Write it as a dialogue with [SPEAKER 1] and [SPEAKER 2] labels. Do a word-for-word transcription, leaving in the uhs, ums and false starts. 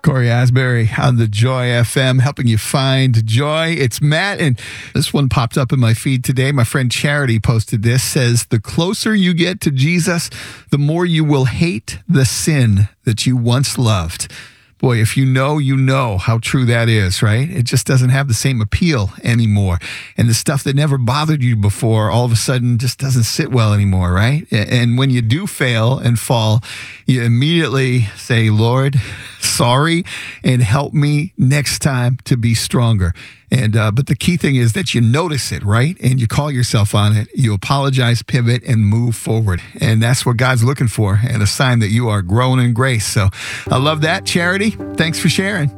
[SPEAKER 1] Corey Asbury on the Joy F M, helping you find joy. It's Matt, and this one popped up in my feed today. My friend Charity posted this, says, the closer you get to Jesus, the more you will hate the sin that you once loved. Boy, if you know, you know how true that is, right? It just doesn't have the same appeal anymore. And the stuff that never bothered you before all of a sudden just doesn't sit well anymore, right? And when you do fail and fall, you immediately say, Lord, sorry, and help me next time to be stronger. And uh, but the key thing is that you notice it, right? And you call yourself on it. You apologize, pivot, and move forward. And that's what God's looking for, and a sign that you are growing in grace. So I love that, Charity. Thanks for sharing.